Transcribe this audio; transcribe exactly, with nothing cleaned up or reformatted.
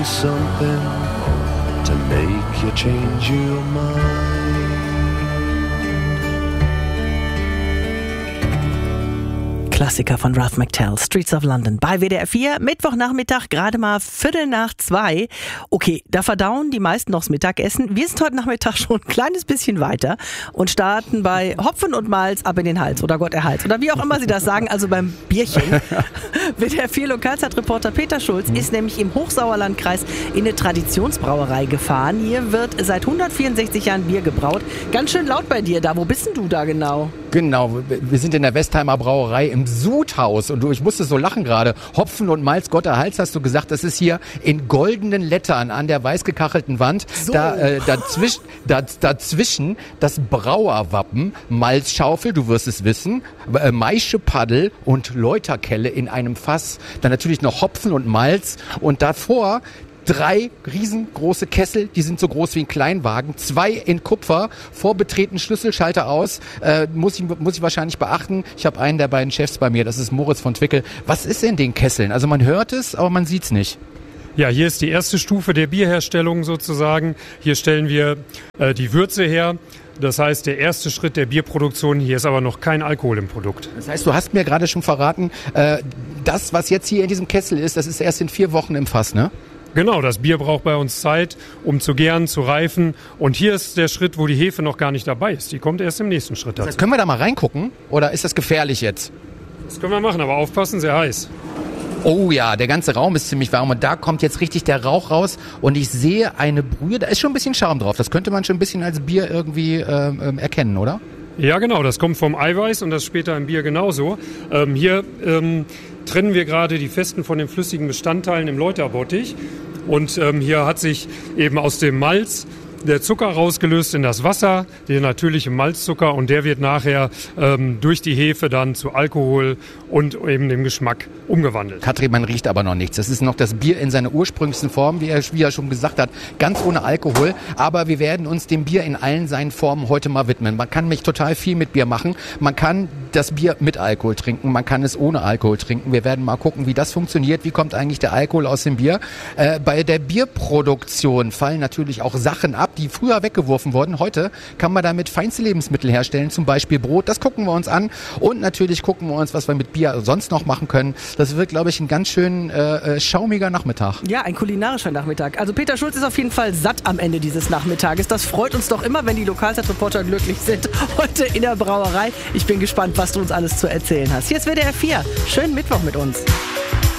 Something to make you change your mind. Klassiker von Ralph McTell, Streets of London, bei W D R vier, Mittwochnachmittag, gerade mal Viertel nach zwei. Okay, da verdauen die meisten noch das Mittagessen. Wir sind heute Nachmittag schon ein kleines bisschen weiter und starten bei Hopfen und Malz ab in den Hals oder Gott erhalts oder wie auch immer Sie das sagen, also beim Bierchen. W D R vier Lokalzeitreporter Peter Schulz ist nämlich im Hochsauerlandkreis in eine Traditionsbrauerei gefahren. Hier wird seit hundertvierundsechzig Jahren Bier gebraut. Ganz schön laut bei dir da. Wo bist denn du da genau? Genau, wir sind in der Westheimer Brauerei im Sudhaus und du, ich musste so lachen gerade. Hopfen und Malz, Gott erhalts, hast du gesagt, das ist hier in goldenen Lettern an der weiß gekachelten Wand. So. Da, äh, dazwischen, da, dazwischen das Brauerwappen, Malzschaufel, du wirst es wissen, äh, Maischepaddel und Läuterkelle in einem Fass. Dann natürlich noch Hopfen und Malz und davor drei riesengroße Kessel, die sind so groß wie ein Kleinwagen, zwei in Kupfer, vorbetreten Schlüsselschalter aus, äh, muss ich, muss ich wahrscheinlich beachten. Ich habe einen der beiden Chefs bei mir, das ist Moritz von Twickel. Was ist in den Kesseln? Also man hört es, aber man sieht es nicht. Ja, hier ist die erste Stufe der Bierherstellung sozusagen. Hier stellen wir äh, die Würze her. Das heißt, der erste Schritt der Bierproduktion, hier ist aber noch kein Alkohol im Produkt. Das heißt, du hast mir gerade schon verraten, äh, das, was jetzt hier in diesem Kessel ist, das ist erst in vier Wochen im Fass, ne? Genau, das Bier braucht bei uns Zeit, um zu gären, zu reifen. Und hier ist der Schritt, wo die Hefe noch gar nicht dabei ist. Die kommt erst im nächsten Schritt dazu. Das heißt, können wir da mal reingucken? Oder ist das gefährlich jetzt? Das können wir machen, aber aufpassen, sehr heiß. Oh ja, der ganze Raum ist ziemlich warm und da kommt jetzt richtig der Rauch raus und ich sehe eine Brühe, da ist schon ein bisschen Schaum drauf. Das könnte man schon ein bisschen als Bier irgendwie äh, erkennen, oder? Ja, genau, das kommt vom Eiweiß und das später im Bier genauso. Ähm, hier ähm, trennen wir gerade die festen von den flüssigen Bestandteilen im Läuterbottich. Und ähm, hier hat sich eben aus dem Malz der Zucker rausgelöst in das Wasser, der natürliche Malzzucker, und der wird nachher ähm, durch die Hefe dann zu Alkohol und eben dem Geschmack umgewandelt. Katrin, man riecht aber noch nichts. Das ist noch das Bier in seiner ursprünglichsten Form, wie er, wie er schon gesagt hat, ganz ohne Alkohol. Aber wir werden uns dem Bier in allen seinen Formen heute mal widmen. Man kann nämlich total viel mit Bier machen. Man kann das Bier mit Alkohol trinken, man kann es ohne Alkohol trinken. Wir werden mal gucken, wie das funktioniert. Wie kommt eigentlich der Alkohol aus dem Bier? Äh, bei der Bierproduktion fallen natürlich auch Sachen ab, die früher weggeworfen wurden. Heute kann man damit feinste Lebensmittel herstellen, zum Beispiel Brot. Das gucken wir uns an. Und natürlich gucken wir uns, was wir mit Bier sonst noch machen können. Das wird, glaube ich, ein ganz schön äh, schaumiger Nachmittag. Ja, ein kulinarischer Nachmittag. Also Peter Schulz ist auf jeden Fall satt am Ende dieses Nachmittages. Das freut uns doch immer, wenn die Lokalzeitreporter glücklich sind. Heute in der Brauerei. Ich bin gespannt, was du uns alles zu erzählen hast. Hier ist W D R vier. Schönen Mittwoch mit uns.